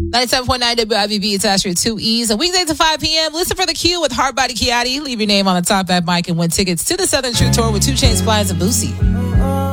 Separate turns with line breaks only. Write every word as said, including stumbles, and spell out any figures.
ninety-seven point nine W I B B, attached with two E's. And weekdays at five p.m., listen for The Q with Hard Body Kiati. Leave your name on the top of that mic and win tickets to the Southern True Tour with two Chainz, Pliers, and Boosie.